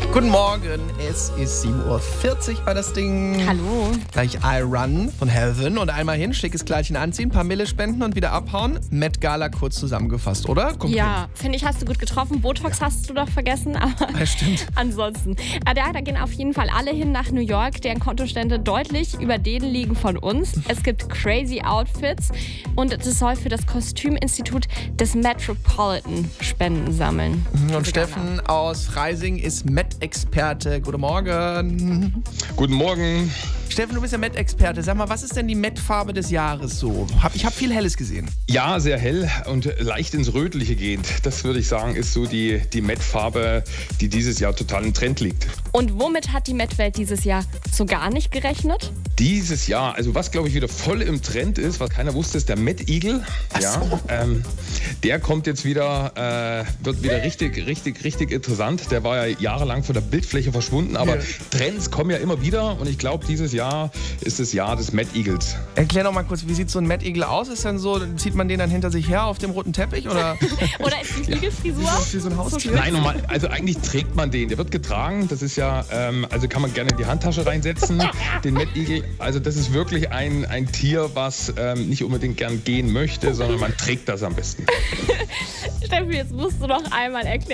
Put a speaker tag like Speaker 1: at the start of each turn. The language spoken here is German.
Speaker 1: Guten Morgen, es ist 7:40 Uhr bei das Ding.
Speaker 2: Hallo.
Speaker 1: Gleich I Run von Heaven und einmal hin, schickes Kleidchen anziehen, paar Mille spenden und wieder abhauen. Met Gala kurz zusammengefasst, oder? Kommt
Speaker 2: Ja, finde ich, hast du gut getroffen. Botox hast du doch vergessen, aber
Speaker 1: Ja, stimmt.
Speaker 2: ansonsten. Da gehen auf jeden Fall alle hin nach New York, deren Kontostände deutlich über denen liegen von uns. Es gibt crazy Outfits und es soll für das Kostüminstitut des Metropolitan Spenden sammeln.
Speaker 1: Und Steffen aus Freising ist Met-Experte. Guten Morgen.
Speaker 3: Guten Morgen.
Speaker 1: Steffen, du bist ja Met-Experte. Sag mal, was ist denn die Met-Farbe des Jahres so? Ich habe viel Helles gesehen.
Speaker 3: Ja, sehr hell und leicht ins Rötliche gehend. Das würde ich sagen, ist so die Met-Farbe, die dieses Jahr total im Trend liegt.
Speaker 2: Und womit hat die Met-Welt dieses Jahr so gar nicht gerechnet?
Speaker 3: Dieses Jahr, also was glaube ich wieder voll im Trend ist, was keiner wusste, ist der Met-Igel. Ja, der kommt jetzt wieder, wird wieder richtig interessant. Der war ja jahrelang von der Bildfläche verschwunden, aber Trends kommen ja immer wieder und ich glaube, dieses Jahr ist das Jahr des Met-Igels.
Speaker 1: Erklär doch mal kurz, wie sieht so ein Met-Igel aus? Ist dann so, zieht man den dann hinter sich her auf dem roten Teppich? Oder,
Speaker 2: Oder ist die Igelfrisur?
Speaker 1: wie so ein Haustier?
Speaker 3: Nein, normal, also eigentlich trägt man den. Der wird getragen. Das ist ja, also kann man gerne in die Handtasche reinsetzen, den Met-Igel. Also das ist wirklich ein Tier, was nicht unbedingt gern gehen möchte, sondern man trägt das am besten.
Speaker 2: Steffi, jetzt musst du noch einmal erklären.